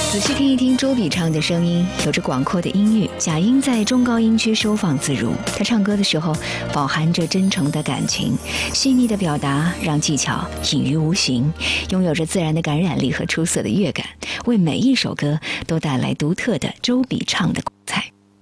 仔细听一听周笔畅的声音，有着广阔的音域，假音在中高音区收放自如。他唱歌的时候饱含着真诚的感情，细腻的表达让技巧隐于无形，拥有着自然的感染力和出色的乐感，为每一首歌都带来独特的周笔畅的